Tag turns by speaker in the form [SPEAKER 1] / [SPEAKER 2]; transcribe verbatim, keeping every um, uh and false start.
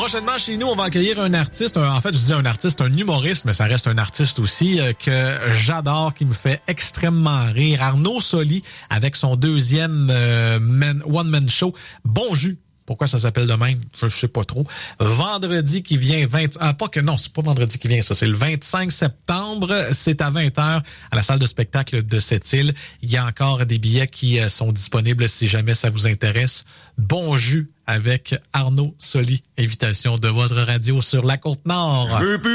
[SPEAKER 1] Prochainement, chez nous, on va accueillir un artiste. Un, en fait, je dis un artiste, un humoriste, mais ça reste un artiste aussi euh, que j'adore, qui me fait extrêmement rire. Arnaud Soli, avec son deuxième euh, man, one-man show, Bon Jus. Pourquoi ça s'appelle de même? Je, je sais pas trop. Vendredi qui vient, vingt Ah, pas que non, c'est pas vendredi qui vient, ça. C'est le vingt-cinq septembre. C'est à vingt heures à la salle de spectacle de Sept-Îles. Il y a encore des billets qui euh, sont disponibles si jamais ça vous intéresse. Bon Jus avec Arnaud Soli. Invitation de votre radio sur la Côte-Nord.